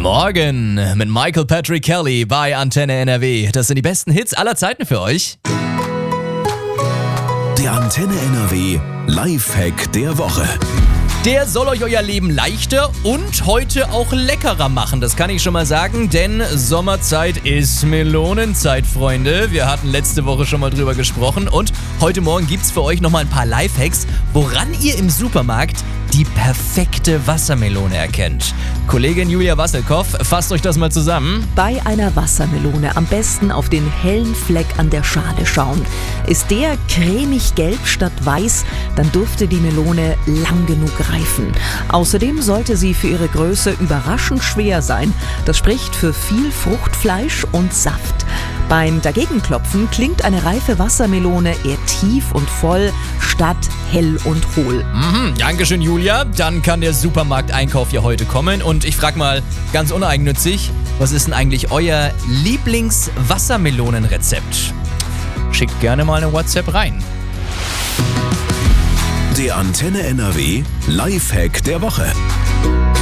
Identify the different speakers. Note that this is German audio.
Speaker 1: Morgen mit Michael Patrick Kelly bei Antenne NRW. Das sind die besten Hits aller Zeiten für euch.
Speaker 2: Der Antenne NRW Lifehack der Woche.
Speaker 1: Der soll euch euer Leben leichter und heute auch leckerer machen. Das kann ich schon mal sagen, denn Sommerzeit ist Melonenzeit, Freunde. Wir hatten letzte Woche schon mal drüber gesprochen und heute Morgen gibt's für euch nochmal ein paar Lifehacks, woran ihr im Supermarkt die perfekte Wassermelone erkennt. Kollegin Julia Wasselkoff, fasst euch das mal zusammen.
Speaker 3: Bei einer Wassermelone am besten auf den hellen Fleck an der Schale schauen. Ist der cremig gelb statt weiß, dann dürfte die Melone lang genug reifen. Außerdem sollte sie für ihre Größe überraschend schwer sein. Das spricht für viel Fruchtfleisch und Saft. Beim Dagegenklopfen klingt eine reife Wassermelone eher tief und voll statt hell und hohl.
Speaker 1: Dankeschön, Julia. Dann kann der Supermarkteinkauf ja heute kommen. Und ich frage mal ganz uneigennützig, was ist denn eigentlich euer Lieblings-Wassermelonenrezept? Schickt gerne mal eine WhatsApp rein.
Speaker 2: Der Antenne NRW Lifehack der Woche.